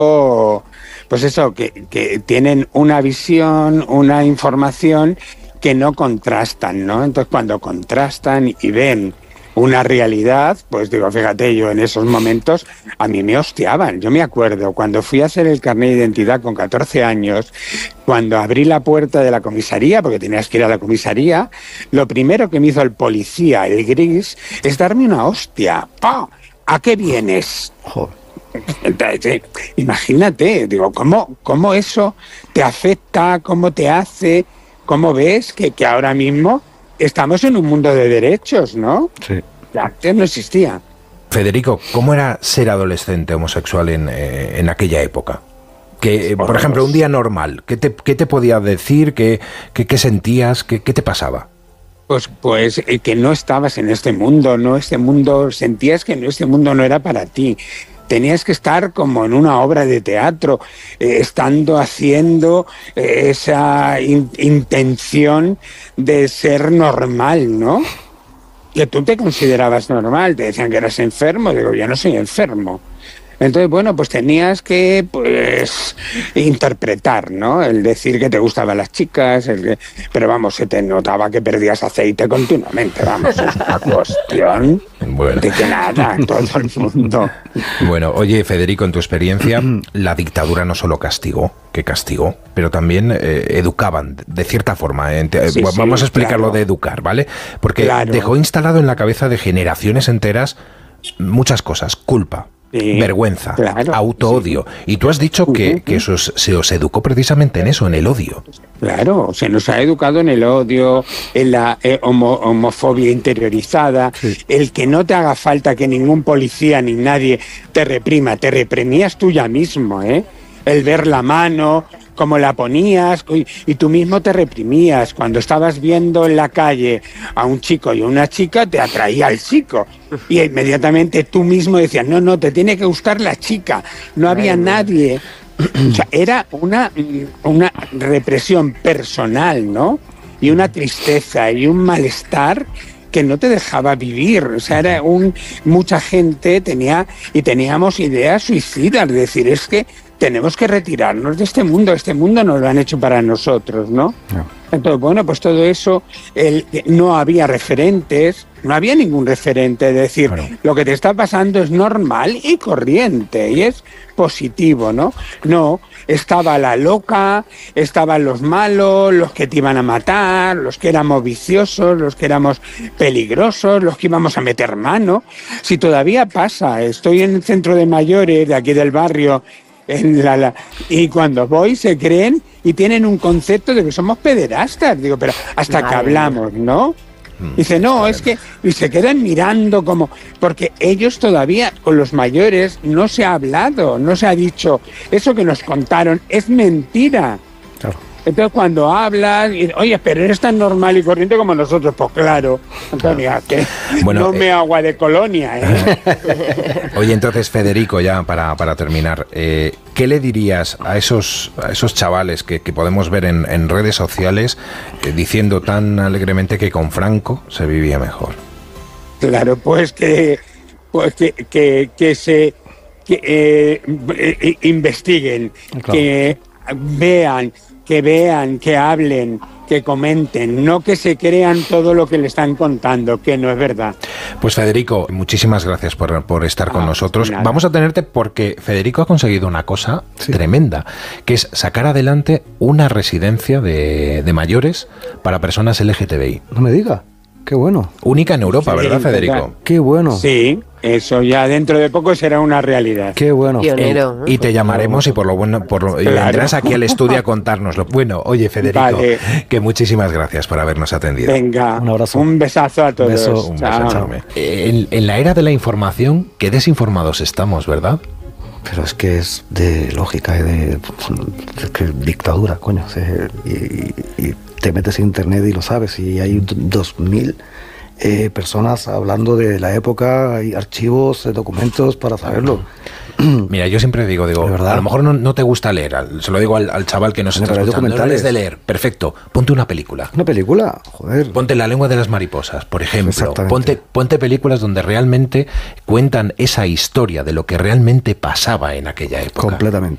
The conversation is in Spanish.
pues eso, que tienen una visión, una información que no contrastan, ¿no? Entonces, cuando contrastan y ven una realidad, pues digo, fíjate, yo en esos momentos a mí me hostiaban. Yo me acuerdo cuando fui a hacer el carnet de identidad con 14 años, cuando abrí la puerta de la comisaría, porque tenías que ir a la comisaría, lo primero que me hizo el policía, el gris, es darme una hostia. ¡Pah! ¿A qué vienes? Joder. Entonces, imagínate, digo, ¿cómo eso te afecta? ¿Cómo te hace? ¿Cómo ves que ahora mismo estamos en un mundo de derechos, ¿no? Sí. Antes no existía. Federico, ¿cómo era ser adolescente homosexual en aquella época? Que, por ejemplo, un día normal, ¿qué te podía decir? ¿Qué sentías? ¿Qué te pasaba? Pues que no estabas en este mundo, ¿no? Este mundo, sentías que este mundo no era para ti. Tenías que estar como en una obra de teatro, haciendo esa intención de ser normal, ¿no? Que tú te considerabas normal, te decían que eras enfermo, digo, yo no soy enfermo. Entonces, bueno, pues tenías que interpretar, ¿no? El decir que te gustaban las chicas, pero vamos, se te notaba que perdías aceite continuamente, vamos, es una cuestión de que nada, todo el mundo. Bueno, oye, Federico, en tu experiencia, la dictadura no solo castigó, pero también educaban, de cierta forma. Vamos a explicar lo de educar, ¿vale? Porque dejó instalado en la cabeza de generaciones enteras muchas cosas, culpa. Sí, vergüenza, autoodio. Sí. Y tú has dicho que se os educó precisamente en eso, en el odio. Claro, se nos ha educado en el odio, en la homofobia interiorizada, el que no te haga falta que ningún policía ni nadie te reprima, te reprimías tú ya mismo, ¿eh? El ver la mano, cómo la ponías, y tú mismo te reprimías. Cuando estabas viendo en la calle a un chico y a una chica, te atraía al chico. Y inmediatamente tú mismo decías, no, te tiene que gustar la chica. No había nadie. O sea, era una represión personal, ¿no? Y una tristeza y un malestar que no te dejaba vivir. O sea, mucha gente teníamos ideas suicidas, es decir, es que tenemos que retirarnos de este mundo nos lo han hecho para nosotros, ¿no? Entonces, bueno, pues todo eso, no había referentes, no había ningún referente, es decir, lo que te está pasando es normal y corriente, y es positivo, ¿no? No, estaba la loca, estaban los malos, los que te iban a matar, los que éramos viciosos, los que éramos peligrosos, los que íbamos a meter mano. Si todavía pasa, estoy en el centro de mayores de aquí del barrio, y cuando voy se creen y tienen un concepto de que somos pederastas. Digo, pero hasta que hablamos, ¿no? Dice, no, es que... Y se quedan mirando como... Porque ellos todavía, con los mayores, no se ha hablado, no se ha dicho, eso que nos contaron es mentira. Claro. Entonces cuando hablas, oye, pero eres tan normal y corriente como nosotros, pues claro, Antonio, que no me agua de colonia, ¿eh? Oye, entonces, Federico, ya para terminar, ¿qué le dirías a esos chavales que podemos ver en redes sociales diciendo tan alegremente que con Franco se vivía mejor? Claro, investiguen, claro, que vean, que hablen, que comenten, no que se crean todo lo que le están contando, que no es verdad. Pues Federico, muchísimas gracias por estar con nosotros. Nada. Vamos a tenerte porque Federico ha conseguido una cosa tremenda, que es sacar adelante una residencia de mayores para personas LGTBI. No me diga. Qué bueno. Única en Europa, ¿verdad, Federico? ¿Verdad? Qué bueno. Sí, eso ya dentro de poco será una realidad. Qué bueno. Pionero. Y te llamaremos y vendrás aquí al estudio a contárnoslo. Bueno, oye, Federico, que muchísimas gracias por habernos atendido. Venga, un abrazo. Un besazo a todos. Un beso enorme. En la era de la información, qué desinformados estamos, ¿verdad? Pero es que es de lógica, de dictadura, coño. Y te metes en internet y lo sabes, y hay 2000 personas hablando de la época, hay archivos, documentos para saberlo. Mira, yo siempre digo, a lo mejor no te gusta leer, se lo digo al chaval que nos está escuchando, no eres de leer, perfecto, ponte una película. ¿Una película? Joder. Ponte La lengua de las mariposas, por ejemplo. Ponte películas donde realmente cuentan esa historia de lo que realmente pasaba en aquella época. Completamente.